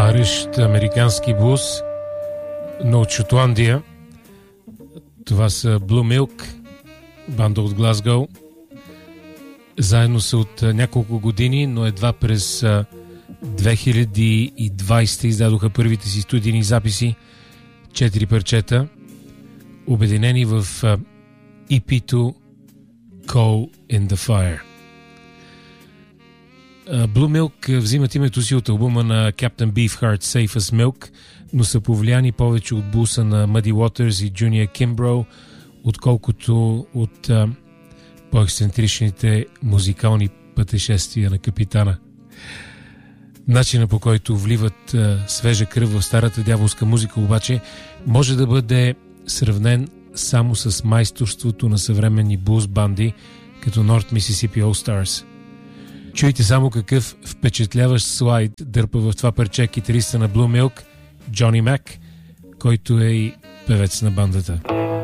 Парещ американски блуз, но от Шотландия. Това са Blue Milk, банда от Глазгоу. Заедно са от няколко години, но едва през 2020 издадоха първите си студийни записи, 4 парчета, обединени в EP-то Coal in the Fire. Blue Milk взимат името си от албума на Captain Beefheart Safe as Milk, но са повлияни повече от блуса на Muddy Waters и Junior Kimbrough, отколкото от по-ексцентричните музикални пътешествия на капитана. Начинът, по който вливат свежа кръв в старата дяволска музика, обаче може да бъде сравнен само с майсторството на съвременни блуз банди като North Mississippi All Stars. Чуйте само какъв впечатляващ слайд дърпа в това парче китариста на Blue Milk, Джони Мак, който е и певец на бандата.